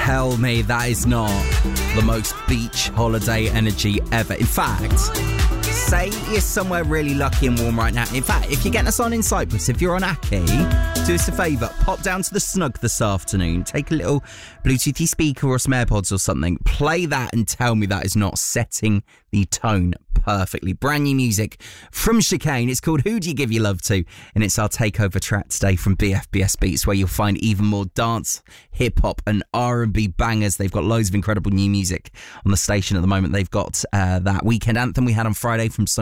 tell me that is not the most beach holiday energy ever. In fact, say you're somewhere really lucky and warm right now. In fact, if you're getting us on in Cyprus, if you're on Aki, do us a favour, pop down to the Snug this afternoon, take a little Bluetoothy speaker or some AirPods or something, play that and tell me that is not setting the tone perfectly. Brand new music from Chicane. It's called Who Do You Give Your Love To? And it's our takeover track today from BFBS Beats, where you'll find even more dance, hip-hop and R&B bangers. They've got loads of incredible new music on the station at the moment. They've got that Weekend Anthem we had on Friday from